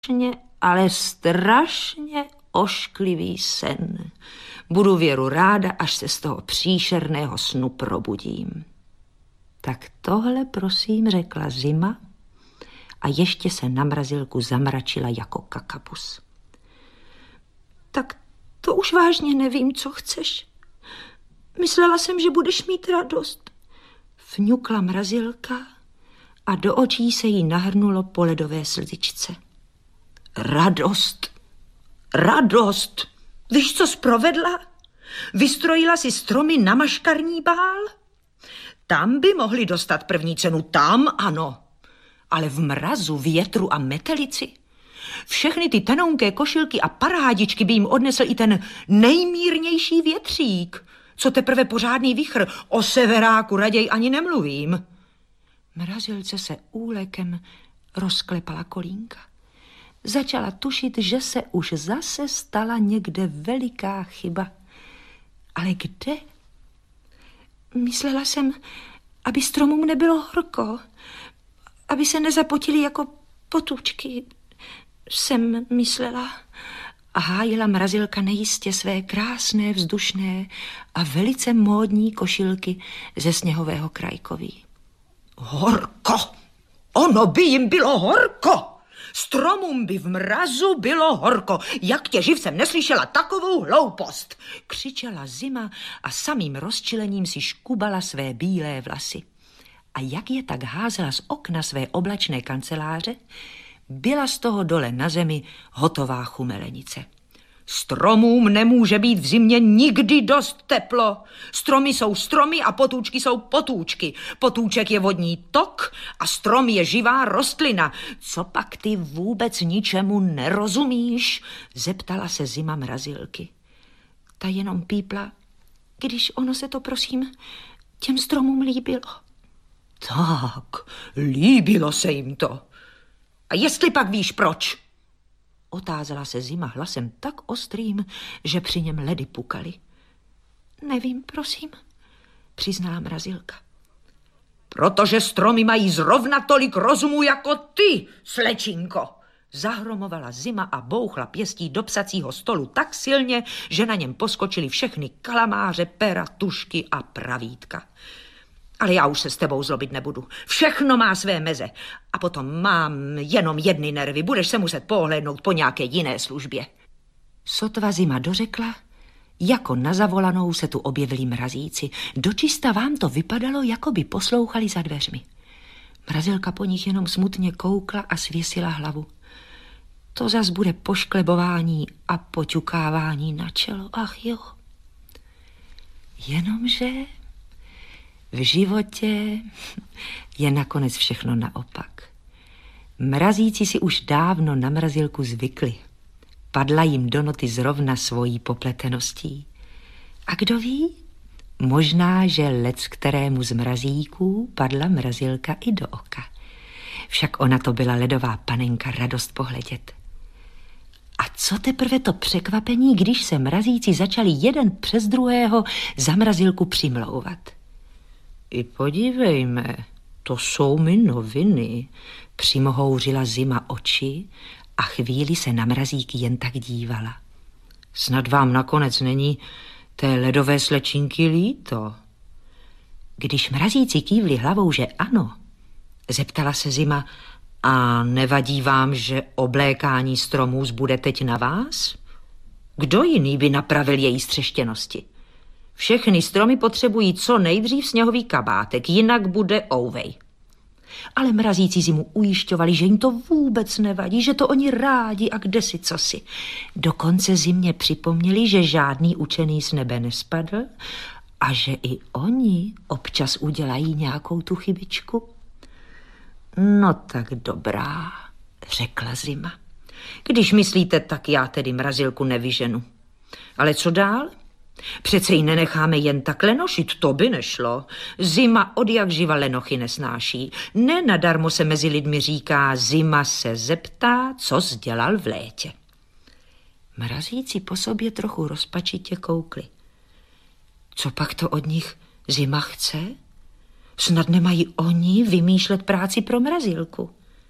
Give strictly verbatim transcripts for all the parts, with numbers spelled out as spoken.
strašně, ale strašně ošklivý sen. Budu Věru ráda, až se z toho příšerného snu probudím. Tak tohle, prosím, řekla Zima a ještě se na mrazilku zamračila jako kakapus. Tak to už vážně nevím, co chceš. Myslela jsem, že budeš mít radost. Vňukla mrazilka a do očí se jí nahrnulo po ledové slzičce. Radost, radost. Víš, co jsi provedla? Vystrojila si stromy na maškarní bál? Tam by mohli dostat první cenu, tam ano. Ale v mrazu, větru a metelici? Všechny ty tenonké košilky a parádičky by jim odnesl i ten nejmírnější větřík. Co teprve pořádný vichr, o severáku raději ani nemluvím. Mrazilce se úlekem rozklepala kolínka. Začala tušit, že se už zase stala někde veliká chyba. Ale kde? Myslela jsem, aby stromům nebylo horko, aby se nezapotili jako potůčky, jsem myslela. A hájila mrazilka nejistě své krásné, vzdušné a velice módní košilky ze sněhového krajkoví. Horko! Ono by jim bylo horko! Stromům by v mrazu bylo horko. Jak tě živcem neslyšela takovou hloupost? Křičela Zima a samým rozčilením si škubala své bílé vlasy. A jak je tak házela z okna své oblačné kanceláře, byla z toho dole na zemi hotová chumelenice. Stromům nemůže být v zimě nikdy dost teplo. Stromy jsou stromy a potůčky jsou potůčky. Potůček je vodní tok a strom je živá rostlina. Co pak ty vůbec ničemu nerozumíš? Zeptala se Zima mrazilky. Ta jenom pípla, když ono se to, prosím, těm stromům líbilo. Tak, líbilo se jim to. A jestli pak víš proč? Otázala se Zima hlasem tak ostrým, že při něm ledy pukaly. Nevím, prosím, přiznala mrazilka. Protože stromy mají zrovna tolik rozumu jako ty, slečinko. Zahromovala Zima a bouchla pěstí do psacího stolu tak silně, že na něm poskočily všechny kalamáře, pera, tušky a pravítka. Ale já už se s tebou zlobit nebudu. Všechno má své meze. A potom mám jenom jedny nervy. Budeš se muset pohlédnout po nějaké jiné službě. Sotva Zima dořekla, jako na zavolanou se tu objevili mrazíci. Dočista vám to vypadalo, jako by poslouchali za dveřmi. Mrazilka po nich jenom smutně koukla a svěsila hlavu. To zas bude pošklebování a poťukávání na čelo. Ach jo. Jenomže v životě je nakonec všechno naopak. Mrazíci si už dávno na mrazilku zvykli. Padla jim do noty zrovna svojí popleteností. A kdo ví, možná, že lec kterému z mrazíků padla mrazilka i do oka. Však ona to byla ledová panenka, radost pohledět. A co teprve to překvapení, když se mrazíci začali jeden přes druhého za mrazilku přimlouvat. I podívejme, to jsou mi noviny, přimohouřila Zima oči a chvíli se na mrazíky jen tak dívala. Snad vám nakonec není té ledové slečinky líto. Když mrazíci kývli hlavou, že ano, zeptala se Zima, a nevadí vám, že oblékání stromů zbude teď na vás? Kdo jiný by napravil její střeštěnosti? Všechny stromy potřebují co nejdřív sněhový kabátek, jinak bude ouvej. Ale mrazíci Zimu ujišťovali, že jim to vůbec nevadí, že to oni rádi a kdesi cosi. Dokonce Zimě připomněli, že žádný učený z nebe nespadl a že i oni občas udělají nějakou tu chybičku. No tak dobrá, řekla Zima. Když myslíte, tak já tedy mrazilku nevyženu. Ale co dál? Přece ji nenecháme jen tak lenošit, to by nešlo. Zima od jak živa lenochy nesnáší. Ne nadarmo se mezi lidmi říká, Zima se zeptá, co sdělal v létě. Mrazíci po sobě trochu rozpačitě koukli. Co pak to od nich Zima chce? Snad nemají oni vymýšlet práci pro mrazilku.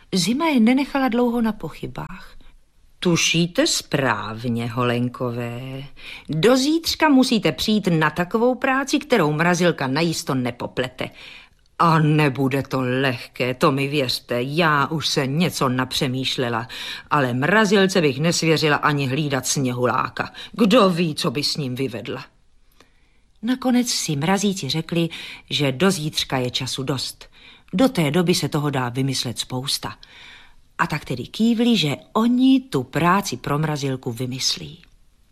Zima je nenechala dlouho na pochybách. Tušíte správně, holenkové. Do zítřka musíte přijít na takovou práci, kterou mrazilka najisto nepoplete. A nebude to lehké, to mi věřte, já už se něco napřemýšlela, ale mrazilce bych nesvěřila ani hlídat sněhuláka. Kdo ví, co by s ním vyvedla. Nakonec si mrazíci řekli, že do zítřka je času dost. Do té doby se toho dá vymyslet spousta. A tak tedy kývli, že oni tu práci pro mrazilku vymyslí.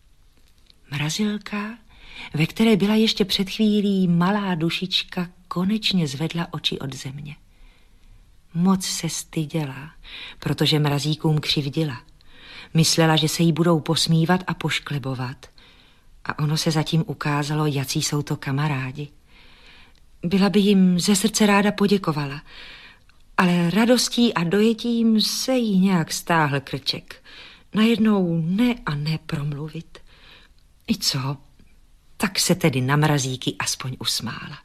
Mrazilka, ve které byla ještě před chvílí malá dušička, konečně zvedla oči od země. Moc se styděla, protože mrazíkům křivdila. Myslela, že se jí budou posmívat a pošklebovat. A ono se zatím ukázalo, jací jsou to kamarádi. Byla by jim ze srdce ráda poděkovala, ale radostí a dojetím se jí nějak stáhl krček. Najednou ne a ne promluvit. I co? Tak se tedy na mrazíky aspoň usmála.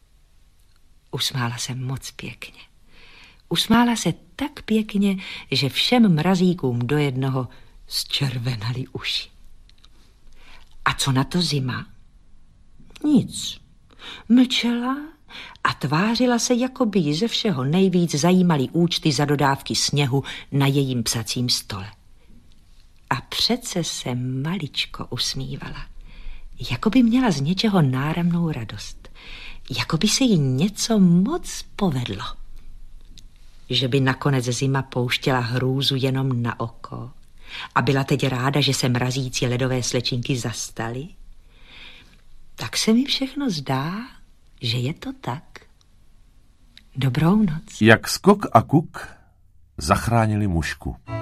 Usmála se moc pěkně. Usmála se tak pěkně, že všem mrazíkům do jednoho zčervenaly uši. A co na to Zima? Nic. Mlčela a tvářila se, jako by ji ze všeho nejvíc zajímaly účty za dodávky sněhu na jejím psacím stole. A přece se maličko usmívala, jako by měla z něčeho náramnou radost, jako by se jí něco moc povedlo. Že by nakonec Zima pouštěla hrůzu jenom na oko a byla teď ráda, že se mrazící ledové slečinky zastaly, tak se mi všechno zdá, že je to tak. Dobrou noc. Jak Skok a Kuk zachránili mušku.